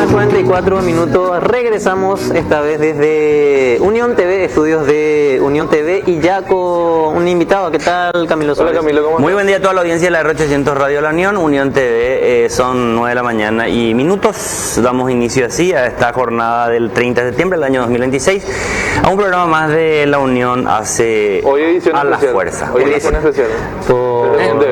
44 minutos, regresamos esta vez desde Unión TV, estudios de Unión TV y ya con un invitado. ¿Qué tal, Camilo Suárez? Hola, Camilo, ¿cómo estás? Muy buen día a toda la audiencia de la R800 Radio La Unión, Unión TV, son 9 de la mañana y minutos. Damos inicio así a esta jornada del 30 de septiembre del año 2026, a un programa más de La Unión hace Hoy edición a la especial. fuerza. Hoy edición especial. Por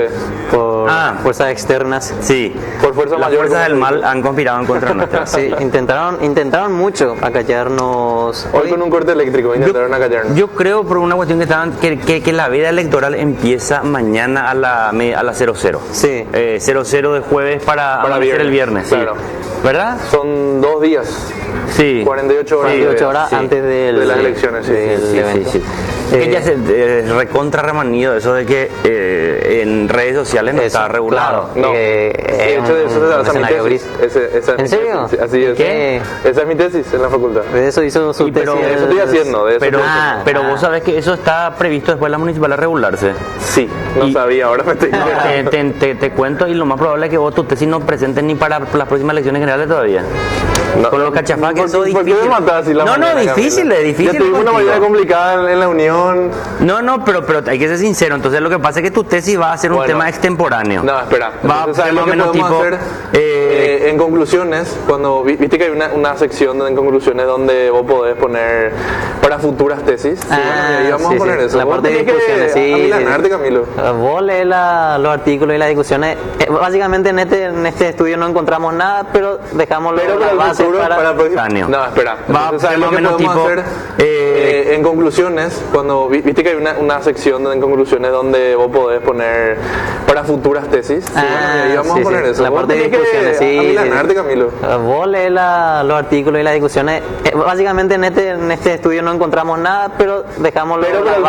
fuerzas externas. Sí, Por fuerza las mayor, fuerzas del como mal se dice. han conspirado en contra nuestra. Sí, intentaron mucho acallarnos. Hoy con un corte eléctrico intentaron acallarnos. Yo creo por una cuestión que estaban que la veda electoral empieza mañana a la 00. Sí. 00 de jueves para amanecer el viernes. claro. Sí. ¿Verdad? Son 2 días, Sí. 48 horas. 48 horas Sí. antes de las elecciones, sí, del sí, evento. Sí. Que ya se recontra remanido eso de que en redes sociales no está regulado. No, de hecho, esa es mi escenario tesis. gris. Esa es ¿En mi serio? tesis. Así es. ¿Qué? Esa es mi tesis en la facultad. De eso hizo su Sí, pero tesis. Eso estoy haciendo. De eso Pero vos sabés que eso está previsto después de la municipal a regularse. Sí, no Y- sabía, ahora me estoy Te cuento, y lo más probable es que vos tu tesis no presentes ni para las próximas elecciones generales todavía. No, Con los cachafás que eso es ¿Por qué difícil. me matás así la No, mañana, difícil, Camilo? es difícil. Ya tuvimos una contigo. mañana complicada en la Unión. No, pero hay que ser sincero. Entonces lo que pasa es que tu tesis va a ser un Bueno. tema extemporáneo. No, espera. Va a Entonces, ser ¿sabes más o lo que menos podemos tipo... hacer? En conclusiones, cuando viste que hay una sección en conclusiones donde vos podés poner para futuras tesis. Sí, bueno, y ahí vamos sí, a poner sí. eso. La Vos parte de tenés que discusiones, sí. amilanarte, Camilo. Vos lees los artículos y las discusiones. Básicamente en este estudio no encontramos nada, pero dejamos Pero para las el bases futuro, para el próximo. Cráneo. No, espera. Va Entonces, a ser ¿sabes lo más o que menos podemos tipo... hacer? En conclusiones, cuando viste que hay una sección en conclusiones donde vos podés poner para futuras tesis. Sí, bueno, y ahí vamos sí, a poner sí. eso. La Vos parte de tenés que discusiones, sí, amilanarte, Camilo. Vos lees los artículos y las discusiones. Básicamente en este estudio no encontramos nada, pero dejamos Pero para las el